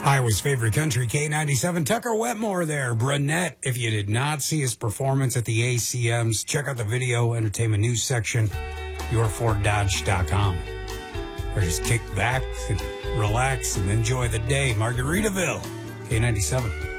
Iowa's favorite country, K97. Tucker Wetmore there. Brunette, if you did not see his performance at the ACMs, check out the video entertainment news section, yourforddodge.com. Or just kick back and relax and enjoy the day. Margaritaville, K97.